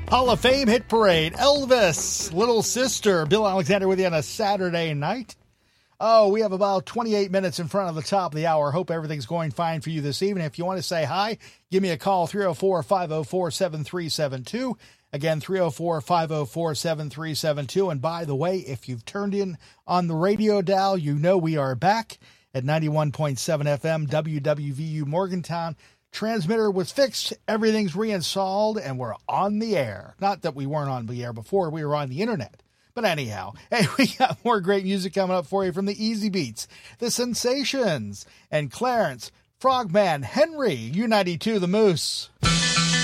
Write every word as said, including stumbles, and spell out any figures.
Hall of Fame hit parade. Elvis, Little Sister. Bill Alexander with you on a Saturday night. Oh, we have about twenty-eight minutes in front of the top of the hour. Hope everything's going fine for you this evening. If you want to say hi, give me a call, three oh four, five oh four, seven three seven two. Again, three oh four, five oh four, seven three seven two. And by the way, if you've turned in on the radio dial, you know we are back at ninety-one point seven F M, W W V U Morgantown. Transmitter was fixed, everything's reinstalled, and we're on the air. Not that we weren't on the air before, we were on the internet. But anyhow, hey, we got more great music coming up for you from the Easy Beats, the Sensations, and Clarence, Frogman, Henry, U ninety-two, The Moose.